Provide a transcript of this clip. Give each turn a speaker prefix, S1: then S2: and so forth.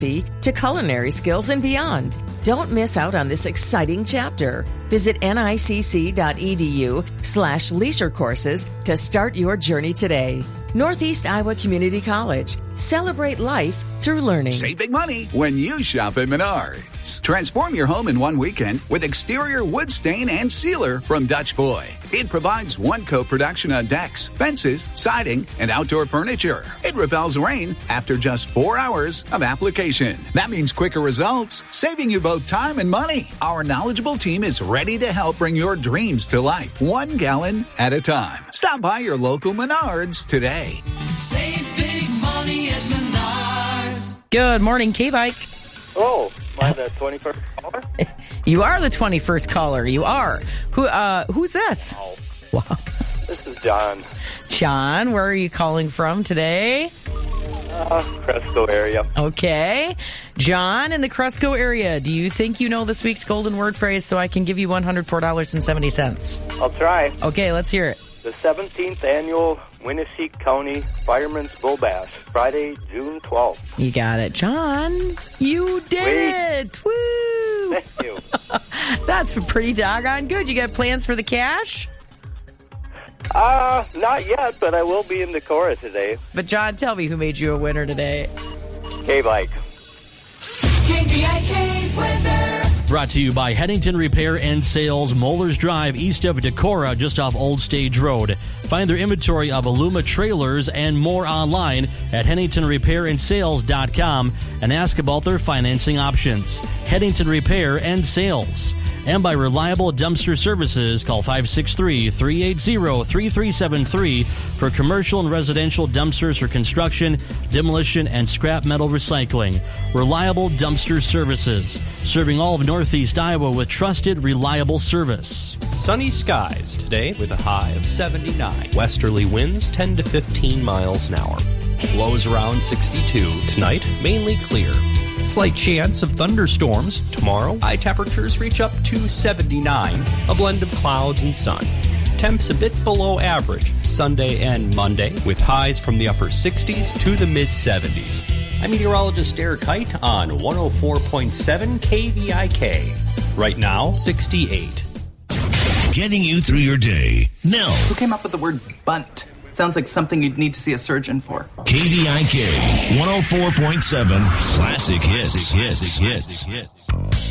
S1: to culinary skills and beyond. Don't miss out on this exciting chapter. Visit nicc.edu/leisure courses to start your journey today. Northeast Iowa Community College. Celebrate life through learning.
S2: Save big money when you shop at Menards. Transform your home in one weekend with exterior wood stain and sealer from Dutch Boy. It provides one-coat protection on decks, fences, siding, and outdoor furniture. It repels rain after just 4 hours of application. That means quicker results, saving you both time and money. Our knowledgeable team is ready to help bring your dreams to life, 1 gallon at a time. Stop by your local Menards today.
S3: Save big money at Menards.
S4: Good morning, K-Bike.
S5: Oh, am I the 21st caller?
S4: You are the 21st caller. You are. Who's this?
S5: Oh.
S4: Wow.
S5: This is John.
S4: John, where are you calling from today?
S5: Cresco area.
S4: Okay. John, in the Cresco area, do you think you know this week's golden word phrase so I can give you $104.70?
S5: I'll try.
S4: Okay, let's hear it.
S5: The 17th annual Winneshiek County Fireman's Bull Bash, Friday, June 12th.
S4: You got it. John, you did it. Woo!
S5: Thank you.
S4: That's pretty doggone good. You got plans for the cash?
S5: Not yet, but I will be in Decorah today.
S4: But John, tell me who made you a winner today.
S5: K-Bike.
S3: KVIK weather.
S6: Brought to you by Headington Repair and Sales, Moeller's Drive, east of Decorah, just off Old Stage Road. Find their inventory of Aluma trailers and more online at HeadingtonRepairandSales.com and ask about their financing options. Headington Repair and Sales. And by Reliable Dumpster Services, call 563-380-3373 for commercial and residential dumpsters for construction, demolition, and scrap metal recycling. Reliable Dumpster Services, serving all of Northeast Iowa with trusted, reliable service.
S7: Sunny skies today with a high of 79. Westerly winds 10 to 15 miles an hour. Lows around 62. Tonight, mainly clear. Slight chance of thunderstorms. Tomorrow, high temperatures reach up to 79. A blend of clouds and sun. Temps a bit below average Sunday and Monday, with highs from the upper 60s to the mid-70s. I'm meteorologist Derek Height on 104.7 KVIK. Right now, 68.
S8: Getting you through your day. Now.
S9: Who came up with the word bunt? Sounds like something you'd need to see a surgeon for.
S8: KVIK 104.7 Classic Hits.